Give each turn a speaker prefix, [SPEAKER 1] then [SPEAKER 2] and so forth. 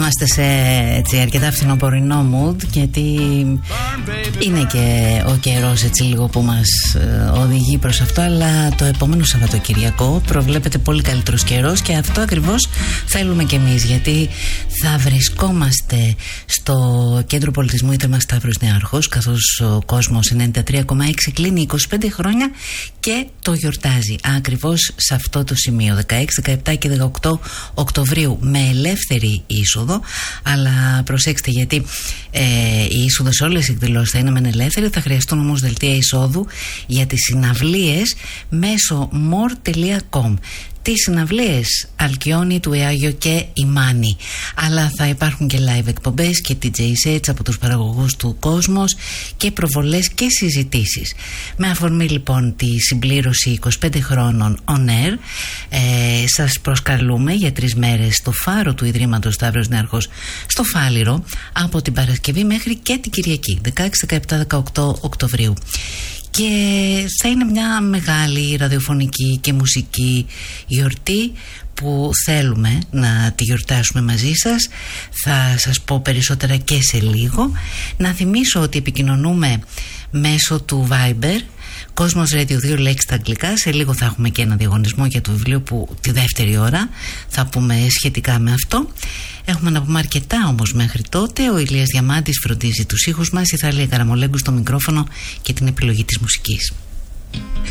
[SPEAKER 1] Είμαστε σε έτσι, αρκετά φθινοπορεινό mood, γιατί είναι και ο καιρός έτσι λίγο που μας οδηγεί προς αυτό, αλλά το επόμενο Σαββατοκυριακό προβλέπεται πολύ καλύτερος καιρός και αυτό ακριβώς θέλουμε κι εμείς, γιατί θα βρισκόμαστε στο Κέντρο Πολιτισμού Ίδρυμα Σταύρος Νεάρχος, καθώς ο κόσμος 93,6 κλείνει 25 χρόνια και το γιορτάζει ακριβώς σε αυτό το σημείο, 16, 17 και 18 Οκτωβρίου, με ελεύθερη είσοδο. Αλλά προσέξτε, γιατί η είσοδος σε όλες οι εκδηλώσεις θα είναι μεν ελεύθερη, θα χρειαστούν όμως δελτία εισόδου για τις συναυλίες μέσω more.com. Τις συναυλίες Αλκιόνι, του Εάγιο και η Μάνη. Αλλά θα υπάρχουν και live εκπομπές και DJ sets από τους παραγωγούς του Κόσμος και προβολές και συζητήσεις. Με αφορμή λοιπόν τη συμπλήρωση 25 χρόνων on air, σας προσκαλούμε για 3 μέρες στο φάρο του Ιδρύματος Σταύρος Νεάρχος στο Φάληρο, από την Παρασκευή μέχρι και την Κυριακή 16, 17, 18 Οκτωβρίου. Και θα είναι μια μεγάλη ραδιοφωνική και μουσική γιορτή που θέλουμε να τη γιορτάσουμε μαζί σας. Θα σας πω περισσότερα και σε λίγο. Να θυμίσω ότι επικοινωνούμε μέσω του Viber, Κόσμος Radio 2 λέξεις στα αγγλικά. Σε λίγο θα έχουμε και ένα διαγωνισμό για το βιβλίο που τη δεύτερη ώρα θα πούμε σχετικά με αυτό. Έχουμε να πούμε αρκετά όμως μέχρι τότε. Ο Ηλίας Διαμάντης φροντίζει τους ήχους μας, η Θαλία Καραμολέγκου στο μικρόφωνο και την επιλογή της μουσικής.